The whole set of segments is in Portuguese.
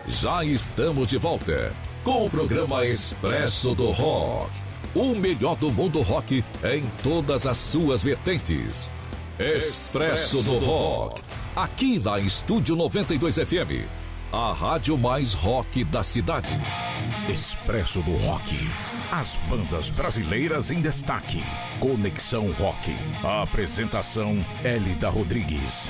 Já estamos de volta com o programa Expresso do Rock. O melhor do mundo rock em todas as suas vertentes. Expresso do Rock. Aqui na Estúdio 92 FM. A rádio mais rock da cidade. Expresso do Rock. As bandas brasileiras em destaque. Conexão Rock. A apresentação Hélida Rodrigues.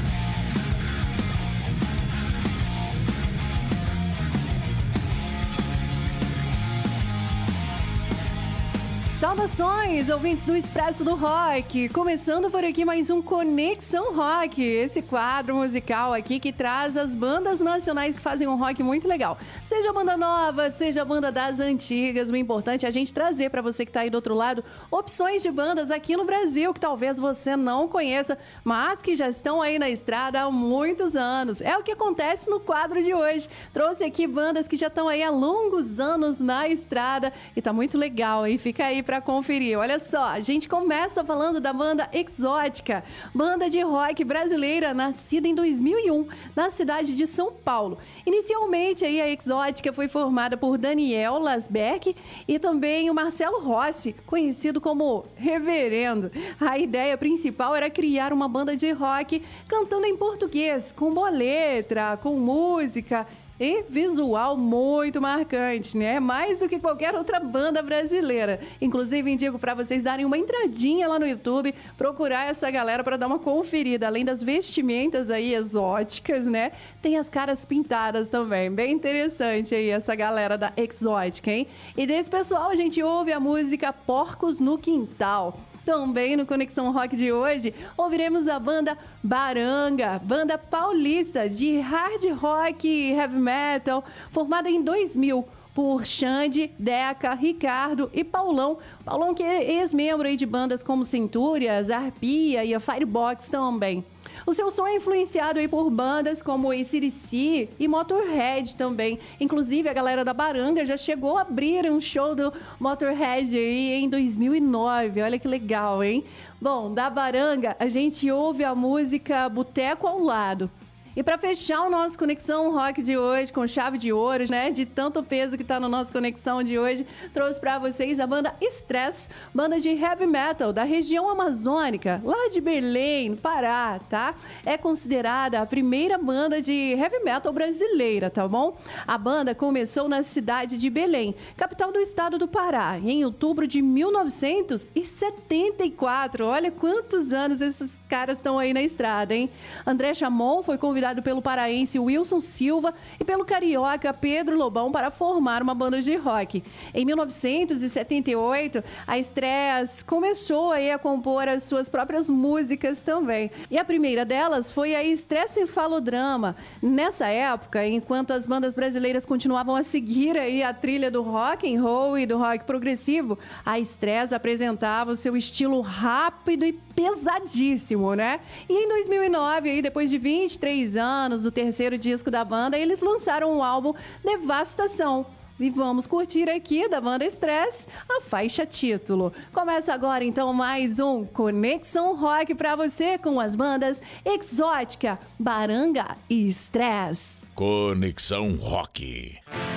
Saudações, ouvintes do Expresso do Rock! Começando por aqui mais um Conexão Rock, esse quadro musical aqui que traz as bandas nacionais que fazem um rock muito legal. Seja banda nova, seja banda das antigas, o importante é a gente trazer para você que tá aí do outro lado opções de bandas aqui no Brasil que talvez você não conheça, mas que já estão aí na estrada há muitos anos. É o que acontece no quadro de hoje. Trouxe aqui bandas que já estão aí há longos anos na estrada e tá muito legal, hein? Fica aí para conferir. Olha só, a gente começa falando da banda Exótica, banda de rock brasileira nascida em 2001 na cidade de São Paulo. Inicialmente aí a Exótica foi formada por Daniel Lasberg e também o Marcelo Rossi, conhecido como Reverendo. A ideia principal era criar uma banda de rock cantando em português, com boa letra, com música e visual muito marcante, né? Mais do que qualquer outra banda brasileira. Inclusive, indico para vocês darem uma entradinha lá no YouTube, procurar essa galera para dar uma conferida. Além das vestimentas aí exóticas, né? Tem as caras pintadas também. Bem interessante aí essa galera da Exótica, hein? E desse pessoal a gente ouve a música Porcos no Quintal. Também no Conexão Rock de hoje, ouviremos a banda Baranga, banda paulista de hard rock e heavy metal, formada em 2000 por Xande, Deca, Ricardo e Paulão. Paulão que é ex-membro aí de bandas como Centúrias, Arpia e a Firebox também. O seu som é influenciado aí por bandas como AC/DC e Motorhead também. Inclusive, a galera da Baranga já chegou a abrir um show do Motorhead aí em 2009. Olha que legal, hein? Bom, da Baranga, a gente ouve a música Boteco ao Lado. E para fechar o nosso Conexão Rock de hoje, com chave de ouro, né? De tanto peso que tá no nosso Conexão de hoje, trouxe para vocês a banda Stress, banda de heavy metal da região amazônica, lá de Belém, no Pará, tá? É considerada a primeira banda de heavy metal brasileira, tá bom? A banda começou na cidade de Belém, capital do estado do Pará, em outubro de 1974. Olha quantos anos esses caras estão aí na estrada, hein? André Chamon foi convidado pelo paraense Wilson Silva e pelo carioca Pedro Lobão para formar uma banda de rock. Em 1978, a Stress começou aí a compor as suas próprias músicas também. E a primeira delas foi a Stress Encefalodrama. Nessa época, enquanto as bandas brasileiras continuavam a seguir aí a trilha do rock and roll e do rock progressivo, a Stress apresentava o seu estilo rápido e pesadíssimo, né? E em 2009, aí, depois de 23 anos do terceiro disco da banda, eles lançaram o álbum Devastação. E vamos curtir aqui da banda Stress a faixa título. Começa agora então mais um Conexão Rock pra você com as bandas Exótica, Baranga e Stress. Conexão Rock.